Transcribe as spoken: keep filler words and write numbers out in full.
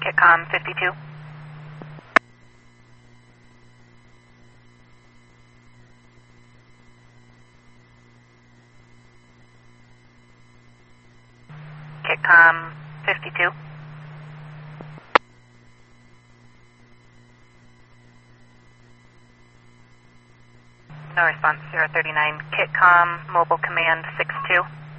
Kitcom fifty-two. Kitcom fifty-two. No response, zero thirty-nine. Kitcom, mobile command six two.